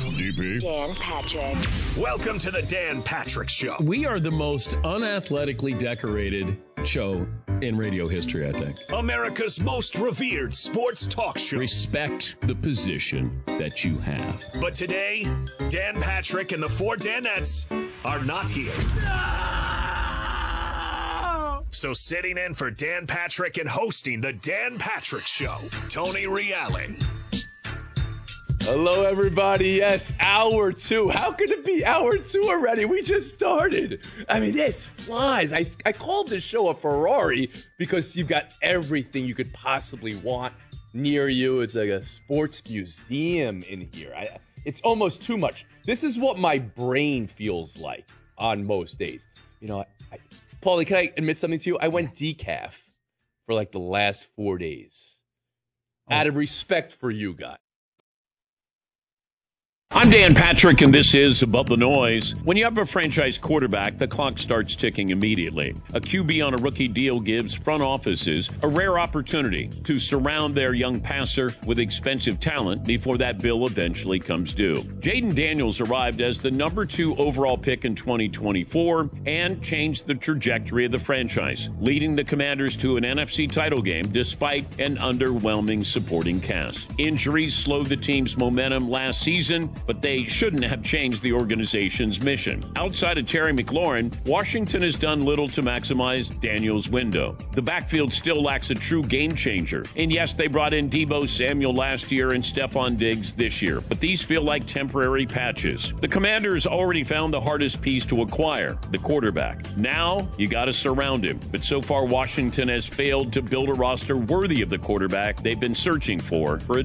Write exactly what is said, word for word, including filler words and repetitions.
D P. Dan Patrick. Welcome to the Dan Patrick Show. We are the most unathletically decorated show in radio history, I think. America's most revered sports talk show. Respect the position that you have. But today, Dan Patrick and the four Danettes are not here. So sitting in for Dan Patrick and hosting the Dan Patrick Show, Tony Reale. Hello, everybody. Yes, hour two. How could it be hour two already? We just started. I mean, this flies. I, I called this show a Ferrari because you've got everything you could possibly want near you. It's like a sports museum in here. I, it's almost too much. This is what my brain feels like on most days. You know, I, I, Paulie, can I admit something to you? I went decaf for like the last four days oh. out of respect for you guys. I'm Dan Patrick, and this is Above the Noise. When you have a franchise quarterback, the clock starts ticking immediately. A Q B on a rookie deal gives front offices a rare opportunity to surround their young passer with expensive talent before that bill eventually comes due. Jayden Daniels arrived as the number two overall pick in twenty twenty-four and changed the trajectory of the franchise, leading the Commanders to an N F C title game despite an underwhelming supporting cast. Injuries slowed the team's momentum last season, but they shouldn't have changed the organization's mission. Outside of Terry McLaurin, Washington has done little to maximize Daniels' window. The backfield still lacks a true game changer. And yes, they brought in Deebo Samuel last year and Stephon Diggs this year, but these feel like temporary patches. The Commanders already found the hardest piece to acquire, the quarterback. Now, you got to surround him. But so far, Washington has failed to build a roster worthy of the quarterback they've been searching for for a